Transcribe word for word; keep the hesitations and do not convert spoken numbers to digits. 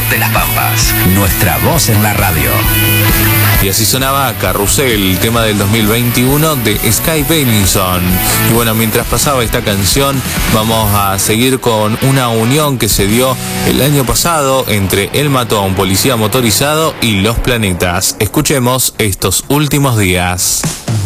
de las Pampas. Nuestra voz en la radio. Y así sonaba Carrusel, el tema del dos mil veintiuno de Sky Bailinson. Y bueno, mientras pasaba esta canción, vamos a seguir con una unión que se dio el año pasado entre El Matón, Policía Motorizado y Los Planetas. Escuchemos Estos Últimos Días.